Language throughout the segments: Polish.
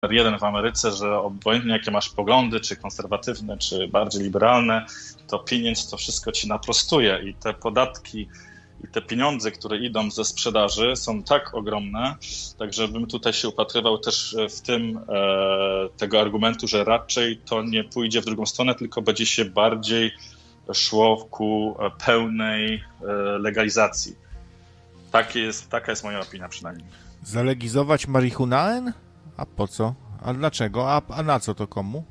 jeden w Ameryce, że obojętnie jakie masz poglądy, czy konserwatywne, czy bardziej liberalne, to pieniądz to wszystko ci naprostuje i te podatki i te pieniądze, które idą ze sprzedaży, są tak ogromne, także bym tutaj się upatrywał też w tym tego argumentu, że raczej to nie pójdzie w drugą stronę, tylko będzie się bardziej szło ku pełnej legalizacji. Taka jest moja opinia przynajmniej. Zalegizować marihuanę? A po co? A dlaczego? A na co to komu?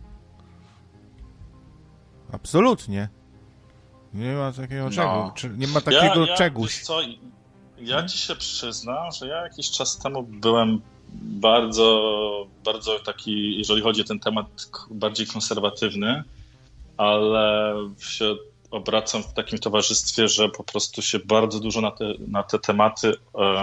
Absolutnie. Nie ma takiego czegoś. Nie ma takiego czegoś. Wiesz co, ja ci się przyznam, że ja jakiś czas temu byłem bardzo, bardzo taki, jeżeli chodzi o ten temat, bardziej konserwatywny, ale się obracam w takim towarzystwie, że po prostu się bardzo dużo na te tematy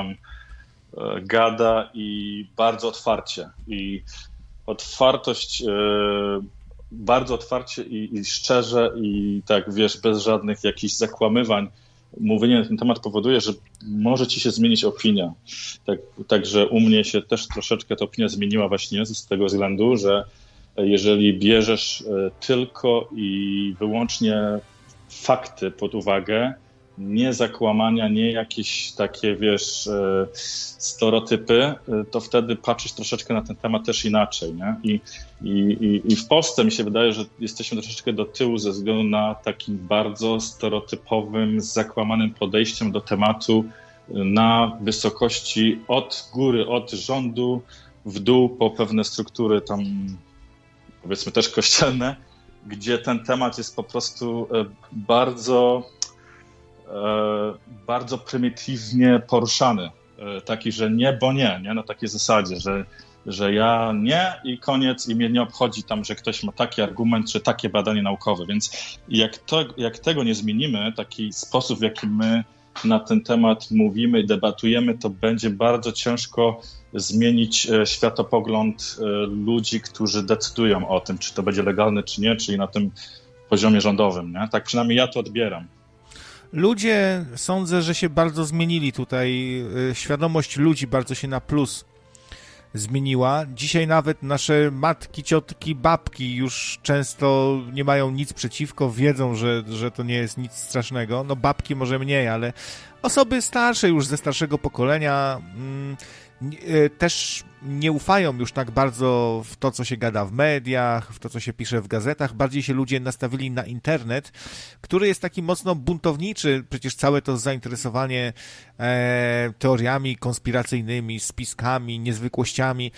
gada i bardzo otwarcie. I otwartość, bardzo otwarcie i szczerze i tak, wiesz, bez żadnych jakichś zakłamywań. Mówienie na ten temat powoduje, że może ci się zmienić opinia. Także u mnie się też troszeczkę ta opinia zmieniła właśnie z tego względu, że jeżeli bierzesz tylko i wyłącznie fakty pod uwagę, nie zakłamania, nie jakieś takie, wiesz, stereotypy, to wtedy patrzysz troszeczkę na ten temat też inaczej, nie? I w Polsce mi się wydaje, że jesteśmy troszeczkę do tyłu ze względu na takim bardzo stereotypowym, zakłamanym podejściem do tematu na wysokości od góry, od rządu w dół po pewne struktury tam, powiedzmy też kościelne, gdzie ten temat jest po prostu bardzo prymitywnie poruszany. Taki, że nie, bo nie, na takiej zasadzie, że ja nie i koniec i mnie nie obchodzi tam, że ktoś ma taki argument, czy takie badanie naukowe. Więc jak tego nie zmienimy, taki sposób, w jaki my na ten temat mówimy i debatujemy, to będzie bardzo ciężko zmienić światopogląd ludzi, którzy decydują o tym, czy to będzie legalne, czy nie, czyli na tym poziomie rządowym. Nie? Tak przynajmniej ja to odbieram. Ludzie, sądzę, że się bardzo zmienili tutaj. Świadomość ludzi bardzo się na plus zmieniła. Dzisiaj nawet nasze matki, ciotki, babki już często nie mają nic przeciwko, wiedzą, że to nie jest nic strasznego. No babki może mniej, ale osoby starsze już ze starszego pokolenia też nie ufają już tak bardzo w to, co się gada w mediach, w to, co się pisze w gazetach. Bardziej się ludzie nastawili na internet, który jest taki mocno buntowniczy. Przecież całe to zainteresowanie teoriami konspiracyjnymi, spiskami, niezwykłościami.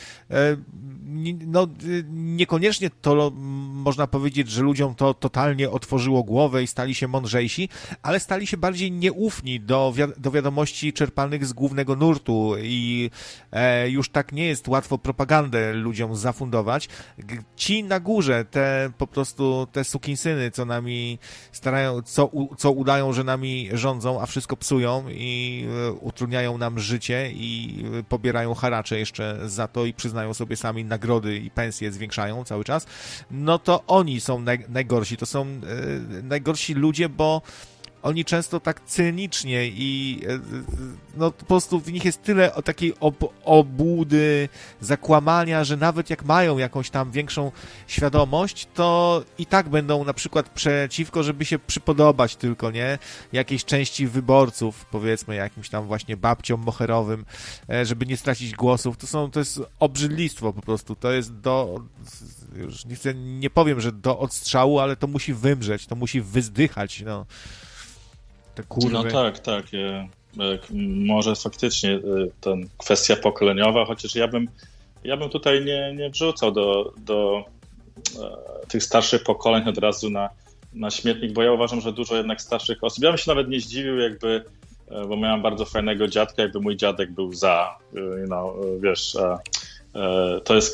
Niekoniecznie to można powiedzieć, że ludziom to totalnie otworzyło głowę i stali się mądrzejsi, ale stali się bardziej nieufni do wiadomości czerpanych z głównego nurtu i już tak nie jest łatwo propagandę ludziom zafundować. Ci na górze, te sukinsyny, co nami starają, co udają, że nami rządzą, a wszystko psują i utrudniają nam życie i pobierają haracze jeszcze za to i przyznają sobie sami nagrody i pensje zwiększają cały czas, no to oni są najgorsi. To są najgorsi ludzie, bo oni często tak cynicznie i no po prostu w nich jest tyle takiej obłudy, zakłamania, że nawet jak mają jakąś tam większą świadomość, to i tak będą na przykład przeciwko, żeby się przypodobać tylko, nie? Jakiejś części wyborców, powiedzmy jakimś tam właśnie babciom moherowym, żeby nie stracić głosów. To jest obrzydlistwo po prostu. To jest już nie powiem, że do odstrzału, ale to musi wymrzeć, to musi wyzdychać, no. No tak. Może faktycznie ten kwestia pokoleniowa, chociaż ja bym tutaj nie wrzucał do tych starszych pokoleń od razu na śmietnik, bo ja uważam, że dużo jednak starszych osób. Ja bym się nawet nie zdziwił, bo miałem bardzo fajnego dziadka, jakby mój dziadek był za, wiesz, to jest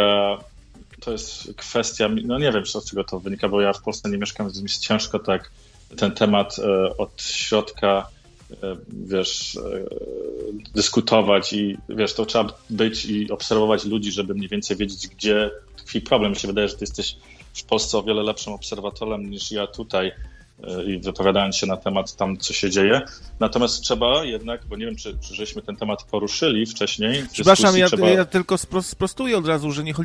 kwestia, no nie wiem, z czego to wynika, bo ja w Polsce nie mieszkam, więc mi jest ciężko tak ten temat od środka, wiesz, dyskutować i wiesz, to trzeba być i obserwować ludzi, żeby mniej więcej wiedzieć, gdzie tkwi problem. Mi się wydaje, że ty jesteś w Polsce o wiele lepszym obserwatorem niż ja tutaj i wypowiadając się na temat tam, co się dzieje. Natomiast trzeba jednak, bo nie wiem, czy żeśmy ten temat poruszyli wcześniej. Przepraszam, ja tylko sprostuję od razu, że nie chodzi